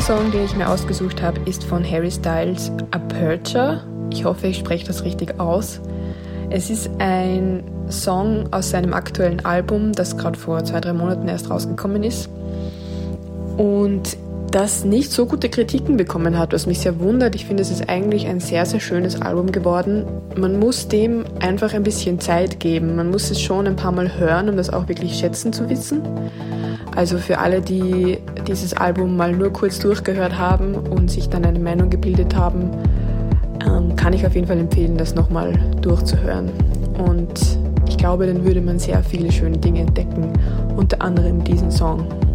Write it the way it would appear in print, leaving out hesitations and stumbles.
Song, den ich mir ausgesucht habe, ist von Harry Styles Aperture. Ich hoffe, ich spreche das richtig aus. Es ist ein Song aus seinem aktuellen Album, das gerade vor 2-3 Monaten erst rausgekommen ist und das nicht so gute Kritiken bekommen hat, was mich sehr wundert. Ich finde, es ist eigentlich ein sehr, sehr schönes Album geworden. Man muss dem einfach ein bisschen Zeit geben. Man muss es schon ein paar Mal hören, um das auch wirklich schätzen zu wissen. Also für alle, die dieses Album mal nur kurz durchgehört haben und sich dann eine Meinung gebildet haben, kann ich auf jeden Fall empfehlen, das nochmal durchzuhören. Und ich glaube, dann würde man sehr viele schöne Dinge entdecken, unter anderem diesen Song.